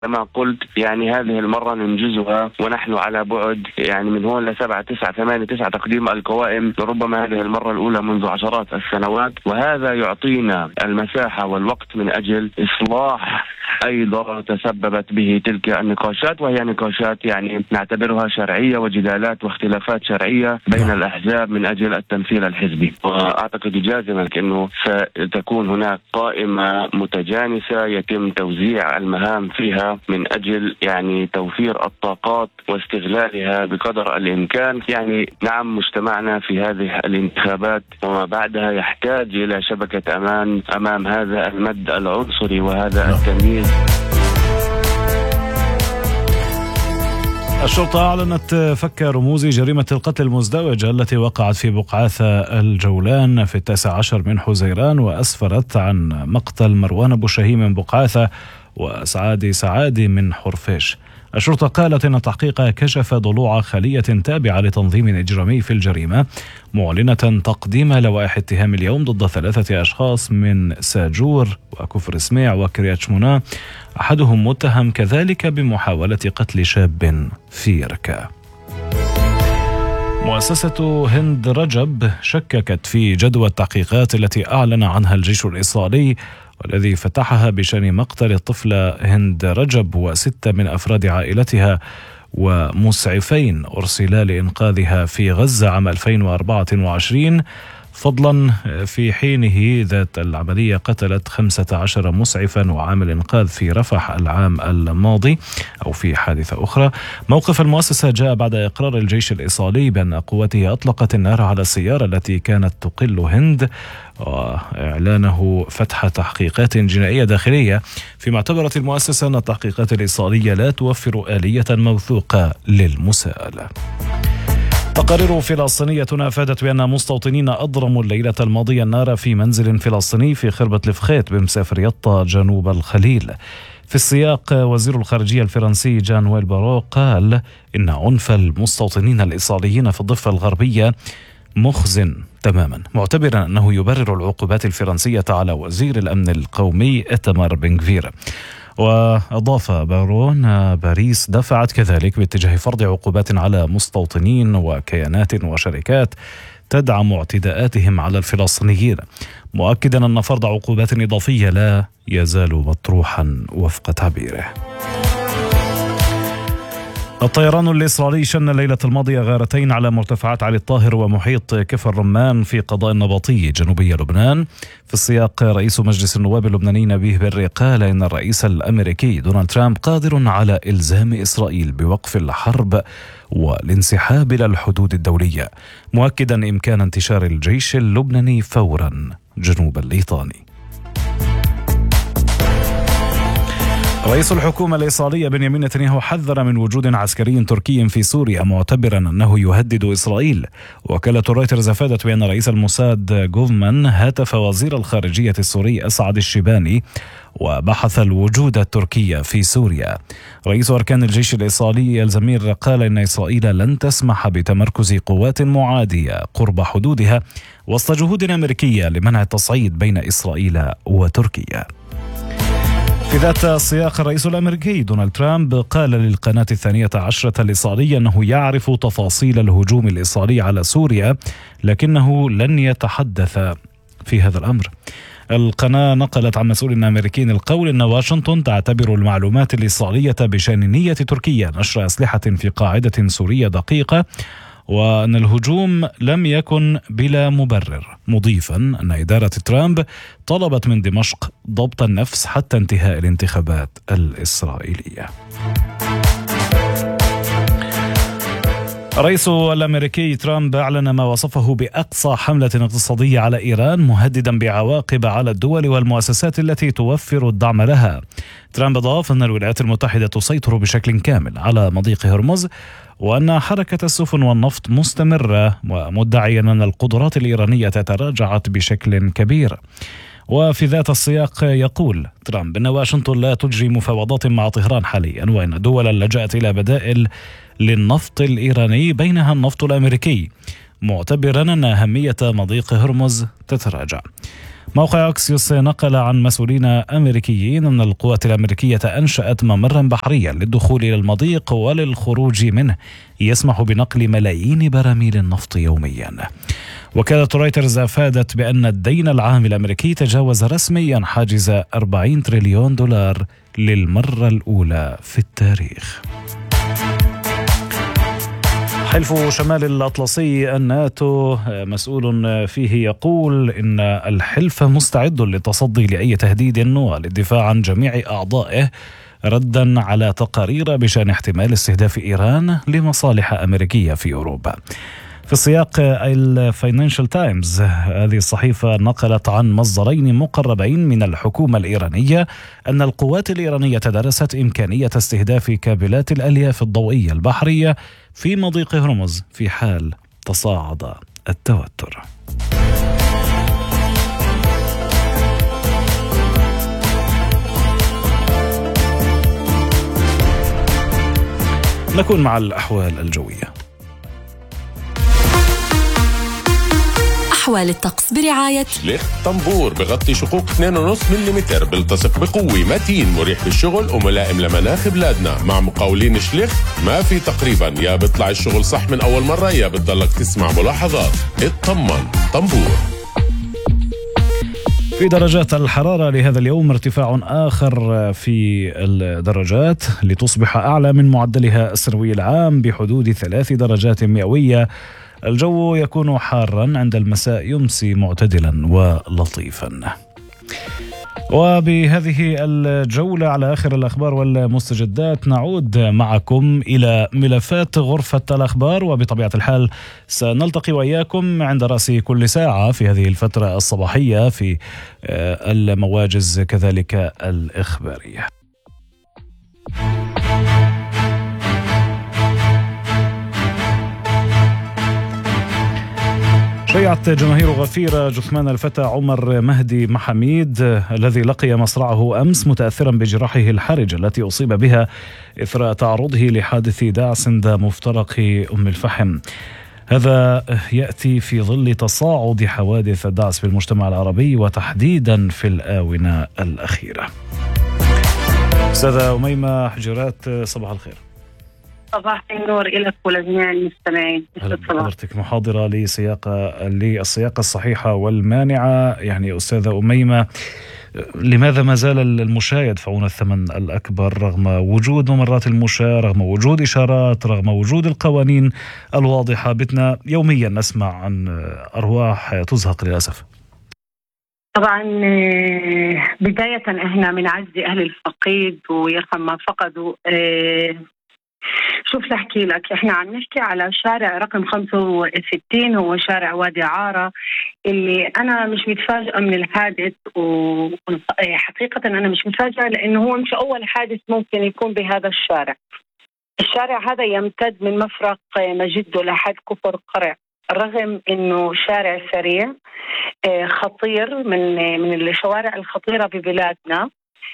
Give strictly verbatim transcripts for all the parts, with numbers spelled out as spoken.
كما قلت يعني هذه المرة ننجزها، ونحن على بعد يعني من هون لسبعة تسعة ثمانية تسعة تقديم القوائم، لربما هذه المرة الأولى منذ عشرات السنوات، وهذا يعطينا المساحة والوقت من أجل إصلاح أي ضرر تسببت به تلك النقاشات، وهي نقاشات يعني نعتبرها شرعية وجدالات واختلافات شرعية بين الأحزاب من أجل التمثيل الحزبي. وأعتقد جازما أنه ستكون هناك قائمة متجانسة يتم توزيع المهام فيها من أجل يعني توفير الطاقات واستغلالها بقدر الإمكان. يعني نعم، مجتمعنا في هذه الانتخابات وما بعدها يحتاج إلى شبكة أمان أمام هذا المد العنصري وهذا التمييز. الشرطة أعلنت فك رموز جريمة القتل المزدوجة التي وقعت في بقعاثة الجولان في التاسع عشر من حزيران، وأسفرت عن مقتل مروان أبو شهيم من بقعاثة وسعادي سعادي من حرفيش. الشرطة قالت إن التحقيق كشف ضلوع خلية تابعة لتنظيم إجرامي في الجريمة، معلنة تقديم لوائح اتهام اليوم ضد ثلاثة أشخاص من ساجور وكفر سميع وكريات شمونة، أحدهم متهم كذلك بمحاولة قتل شاب في ركا. مؤسسة هند رجب شككت في جدوى التحقيقات التي أعلن عنها الجيش الإسرائيلي والذي فتحها بشأن مقتل الطفلة هند رجب وستة من أفراد عائلتها ومسعفين أرسلا لإنقاذها في غزة عام ألفين وأربعة وعشرين، فضلا في حينه ذات العملية قتلت خمسة عشر مسعفا وعامل إنقاذ في رفح العام الماضي أو في حادثة أخرى. موقف المؤسسة جاء بعد إقرار الجيش الإسرائيلي بأن قوته أطلقت النار على السيارة التي كانت تقل هند، وإعلانه فتح تحقيقات جنائية داخلية، فيما اعتبرت المؤسسة أن التحقيقات الإسرائيلية لا توفر آلية موثوقة للمساءلة. تقارير فلسطينية أفادت بأن مستوطنين أضرموا الليلة الماضية النار في منزل فلسطيني في خربة لفخيت بمسافر يطا جنوب الخليل. في السياق، وزير الخارجية الفرنسي جان نويل بارو قال إن عنف المستوطنين الإسرائيليين في الضفة الغربية مخزن تماما، معتبرا أنه يبرر العقوبات الفرنسية على وزير الأمن القومي إيتمار بن غفير. وأضاف بارون باريس دفعت كذلك باتجاه فرض عقوبات على مستوطنين وكيانات وشركات تدعم اعتداءاتهم على الفلسطينيين، مؤكدا أن فرض عقوبات إضافية لا يزال مطروحا وفق تعبيره. الطيران الإسرائيلي شن الليلة الماضية غارتين على مرتفعات علي الطاهر ومحيط كفر رمان في قضاء النبطي جنوبي لبنان. في السياق، رئيس مجلس النواب اللبناني نبيه بري قال إن الرئيس الأمريكي دونالد ترامب قادر على إلزام إسرائيل بوقف الحرب والانسحاب إلى الحدود الدولية، مؤكدا إمكان انتشار الجيش اللبناني فورا جنوب الليطاني. رئيس الحكومة الإسرائيلية بنيامين نتنياهو حذر من وجود عسكري تركي في سوريا، معتبرا أنه يهدد إسرائيل. وكالة رويترز أفادت بأن رئيس الموساد جوفمان هاتف وزير الخارجية السوري أسعد الشيباني وبحث الوجود التركي في سوريا. رئيس أركان الجيش الإسرائيلي الزمير قال إن إسرائيل لن تسمح بتمركز قوات معادية قرب حدودها وسط جهود أمريكية لمنع التصعيد بين إسرائيل وتركيا. في ذات السياق، الرئيس الأمريكي دونالد ترامب قال للقناة الثانية عشرة الإسرائيلية أنه يعرف تفاصيل الهجوم الإسرائيلي على سوريا، لكنه لن يتحدث في هذا الأمر. القناة نقلت عن مسؤول أمريكي القول أن واشنطن تعتبر المعلومات الإسرائيلية بشأن نية تركيا نشر أسلحة في قاعدة سورية دقيقة، وأن الهجوم لم يكن بلا مبرر، مضيفا أن إدارة ترامب طلبت من دمشق ضبط النفس حتى انتهاء الانتخابات الإسرائيلية. الرئيس الأمريكي ترامب أعلن ما وصفه بأقصى حملة اقتصادية على إيران، مهددا بعواقب على الدول والمؤسسات التي توفر الدعم لها. ترامب أضاف أن الولايات المتحدة تسيطر بشكل كامل على مضيق هرمز، وأن حركة السفن والنفط مستمرة، ومدعيا أن القدرات الإيرانية تراجعت بشكل كبير. وفي ذات السياق يقول ترامب أن واشنطن لا تجري مفاوضات مع طهران حاليا، وأن الدول لجأت إلى بدائل للنفط الإيراني بينها النفط الأمريكي، معتبرا أن أهمية مضيق هرمز تتراجع. موقع أكسيوس نقل عن مسؤولين أمريكيين أن القوات الأمريكية أنشأت ممرا بحريا للدخول إلى المضيق وللخروج منه يسمح بنقل ملايين براميل النفط يوميا. وكالة رويترز أفادت بأن الدين العام الأمريكي تجاوز رسميا حاجز أربعين تريليون دولار للمرة الأولى في التاريخ. حلف شمال الأطلسي الناتو مسؤول فيه يقول إن الحلف مستعد للتصدي لأي تهديد وللدفاع عن جميع أعضائه ردا على تقارير بشأن احتمال استهداف إيران لمصالح أمريكية في أوروبا. في السياق الفاينانشال تايمز هذه الصحيفة نقلت عن مصدرين مقربين من الحكومة الإيرانية أن القوات الإيرانية تدرست إمكانية استهداف كابلات الألياف الضوئية البحرية في مضيق هرمز في حال تصاعد التوتر. نكون مع الأحوال الجوية. أحوال الطقس برعاية شليخ طنبور بغطي شقوق اثنين فاصلة خمسة ملم، بيلتصق بقوة، متين، مريح بالشغل وملائم لمناخ بلادنا. مع مقاولين شليخ ما في تقريبا، يا بيطلع الشغل صح من أول مرة يا بتضلك تسمع ملاحظات. اطمن، طنبور. في درجات الحرارة لهذا اليوم ارتفاع آخر في الدرجات لتصبح أعلى من معدلها السنوي العام بحدود ثلاث درجات مئوية. الجو يكون حارا، عند المساء يمسي معتدلا ولطيفا. وبهذه الجولة على آخر الأخبار والمستجدات نعود معكم إلى ملفات غرفة الأخبار، وبطبيعة الحال سنلتقي وإياكم عند رأس كل ساعة في هذه الفترة الصباحية في المواجز كذلك الإخبارية. شيعت جماهير غفيرة جثمان الفتى عمر مهدي محميد الذي لقي مصرعه أمس متأثرا بجراحه الحرجة التي أصيب بها إثر تعرضه لحادث داعس عند مفترق أم الفحم. هذا يأتي في ظل تصاعد حوادث الدعس في المجتمع العربي وتحديدا في الآونة الأخيرة. أستاذة أميمة حجرات، صباح الخير. صباح النور لك ولجميع المستمعين. أهلا بحضرتك. محاضرة لسياقة للسياقة الصحيحة والمانعة. يعني أستاذة أميمة، لماذا ما زال المشاة يدفعون الثمن الأكبر رغم وجود ممرات المشاة، رغم وجود إشارات، رغم وجود القوانين الواضحة؟ بتنا يوميا نسمع عن أرواح تزهق للأسف. طبعا بداية احنا من عز أهل الفقيد ويرحم ما فقدوا. شوف لحكي لك، احنا عم نحكي على شارع رقم خمسة وستين، هو شارع وادي عارة، اللي انا مش متفاجئة من الحادث، وحقيقة انا مش متفاجئة لانه هو مش اول حادث ممكن يكون بهذا الشارع. الشارع هذا يمتد من مفرق مجده لحد كفر قرع، رغم انه شارع سريع خطير من من الشوارع الخطيرة ببلادنا،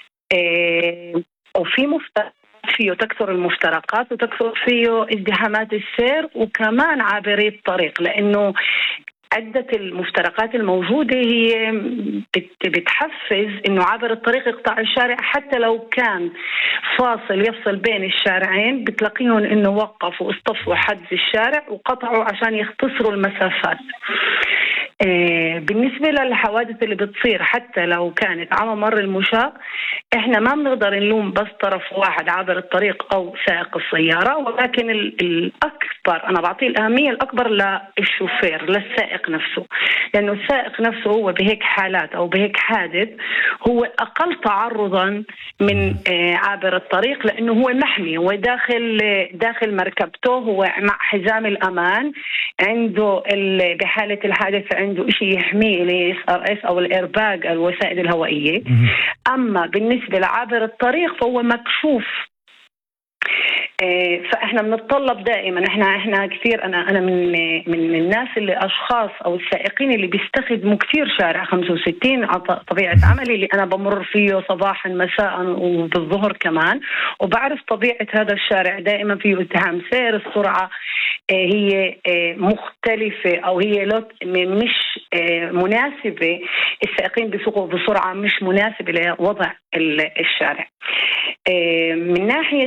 وفي مفترق فيه تكثر المفترقات وتكثر فيه ازدحامات السير وكمان عابري الطريق، لأنه عدة المفترقات الموجودة هي بتحفز إنه عابر الطريق يقطع الشارع، حتى لو كان فاصل يفصل بين الشارعين بتلاقيهم إنه وقفوا واصطفوا حد الشارع وقطعوا عشان يختصروا المسافات. بالنسبة للحوادث اللي بتصير حتى لو كانت على مر المشاة، احنا ما بنقدر نلوم بس طرف واحد عابر الطريق او سائق السيارة، ولكن الاكبر انا بعطيه الاهمية الاكبر للشوفير، للسائق نفسه، لانه السائق نفسه هو بهيك حالات او بهيك حادث هو اقل تعرضا من عابر الطريق، لانه هو محمي، هو داخل داخل مركبته، هو مع حزام الامان، عنده بحالة الحادث عنده شيء يحميه الاس ار اس او الايرباج، الوسائد الهوائيه. اما بالنسبه لعابر الطريق فهو مكشوف. فاحنا بنتطلب دائما، احنا احنا كثير، انا انا من من الناس اللي اشخاص او السائقين اللي بيستخدموا كثير شارع خمسة وستين على طبيعه عملي اللي انا بمر فيه صباحا مساء وبالظهر كمان، وبعرف طبيعه هذا الشارع دائما فيه ازدحام، سير السرعه هي مختلفه او هي مش مناسبه، السائقين بيسوقوا بسرعه مش مناسبه لوضع الشارع. من ناحيه